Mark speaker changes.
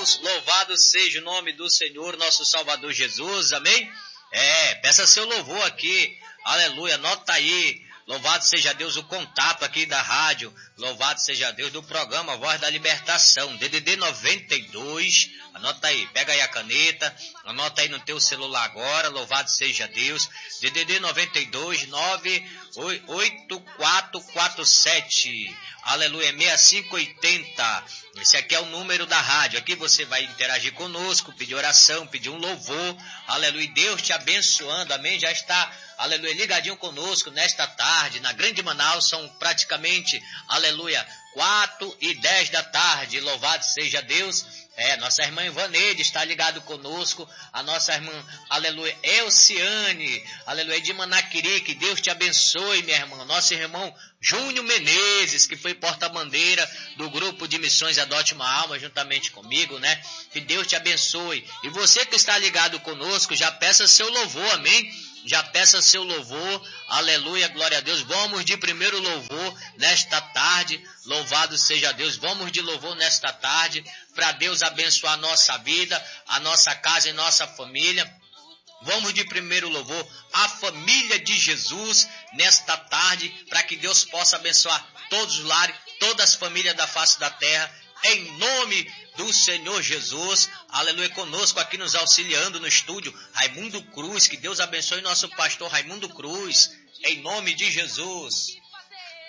Speaker 1: irmãos, louvado seja o nome do Senhor, nosso Salvador Jesus, amém? Peça seu louvor aqui, aleluia, anota aí, louvado seja Deus o contato aqui da rádio, louvado seja Deus do programa Voz da Libertação, DDD 92, anota aí, pega aí a caneta, anota aí no teu celular agora, louvado seja Deus, DDD 92 98447, aleluia, 6580, esse aqui é o número da rádio, aqui você vai interagir conosco, pedir oração, pedir um louvor, aleluia, Deus te abençoando, amém, já está, aleluia, ligadinho conosco nesta tarde, na Grande Manaus, são praticamente, aleluia, 4:10 da tarde, louvado seja Deus. Nossa irmã Ivaneide está ligado conosco, a nossa irmã, aleluia, Elciane, aleluia, de Manaquiri, que Deus te abençoe, minha irmã, nosso irmão Júnior Menezes, que foi porta-bandeira do grupo de missões Adote uma Alma, juntamente comigo, né, que Deus te abençoe, e você que está ligado conosco, já peça seu louvor, amém? Já peça seu louvor, aleluia, glória a Deus, vamos de primeiro louvor nesta tarde, louvado seja Deus, vamos de louvor nesta tarde, para Deus abençoar a nossa vida, a nossa casa e nossa família. Vamos de primeiro louvor, a família de Jesus, nesta tarde, para que Deus possa abençoar todos os lares, todas as famílias da face da terra, em nome do Senhor Jesus, aleluia, conosco aqui nos auxiliando no estúdio, Raimundo Cruz, que Deus abençoe nosso pastor Raimundo Cruz, em nome de Jesus.